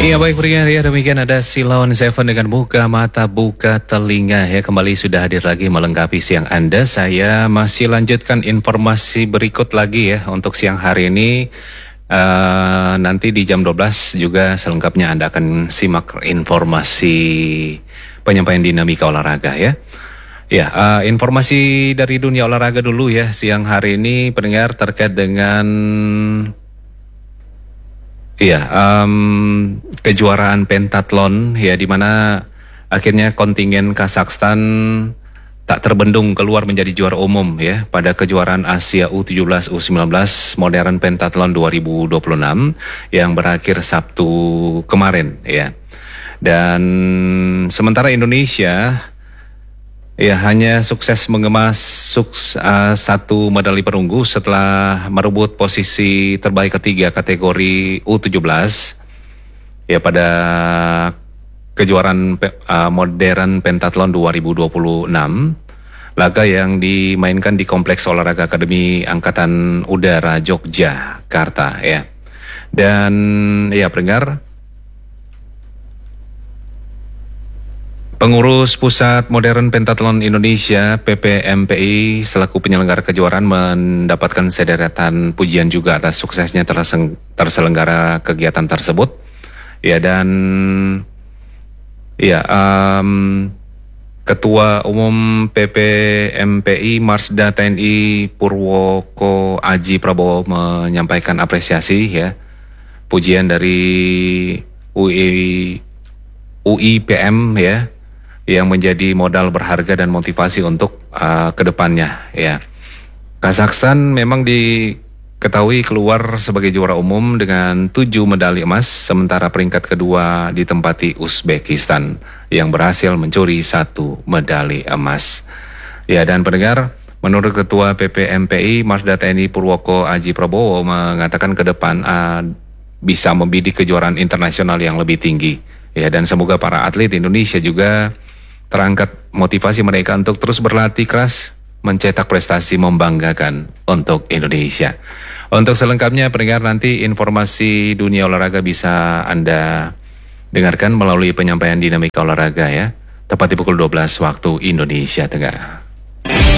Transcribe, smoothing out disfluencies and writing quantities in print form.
Iya baik pendengar ya, demikian ada Silon Seven dengan Buka Mata Buka Telinga ya, kembali sudah hadir lagi melengkapi siang Anda. Saya masih lanjutkan informasi berikut lagi ya untuk siang hari ini. Nanti di jam 12 juga selengkapnya Anda akan simak informasi penyampaian dinamika olahraga ya. Ya, informasi dari dunia olahraga dulu ya siang hari ini pendengar terkait dengan kejuaraan pentathlon ya, di mana akhirnya kontingen Kazakhstan tak terbendung keluar menjadi juara umum ya pada kejuaraan Asia U17 U19 Modern Pentathlon 2026 yang berakhir Sabtu kemarin ya. Dan sementara Indonesia ya hanya sukses mengemas satu medali perunggu setelah merebut posisi terbaik ketiga kategori U17 ya pada kejuaraan modern pentathlon 2026, laga yang dimainkan di Kompleks Olahraga Akademi Angkatan Udara Yogyakarta ya. Dan ya pendengar, Pengurus Pusat Modern Pentathlon Indonesia (PPMPI) selaku penyelenggara kejuaraan mendapatkan sederetan pujian juga atas suksesnya terselenggara kegiatan tersebut. Ya, dan ya Ketua Umum PPMPI Marsda TNI Purwoko Aji Prabowo menyampaikan apresiasi ya, pujian dari UIPM ya, yang menjadi modal berharga dan motivasi untuk kedepannya ya. Kazakhstan memang diketahui keluar sebagai juara umum dengan 7 medali emas, sementara peringkat kedua ditempati Uzbekistan yang berhasil mencuri 1 medali emas. Ya, dan pendengar, menurut Ketua PPMPI Marsda TNI Purwoko Aji Prabowo mengatakan ke depan bisa membidik kejuaraan internasional yang lebih tinggi ya, dan semoga para atlet Indonesia juga terangkat motivasi mereka untuk terus berlatih keras, mencetak prestasi membanggakan untuk Indonesia. Untuk selengkapnya pendengar, nanti informasi dunia olahraga bisa Anda dengarkan melalui penyampaian dinamika olahraga ya, tepat di pukul 12 waktu Indonesia Tengah.